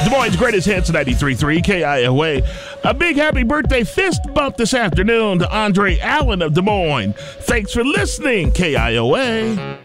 Des Moines' greatest hits, 93.3 KIOA. A big happy birthday fist bump this afternoon to Andre Allen of Des Moines. Thanks for listening, KIOA.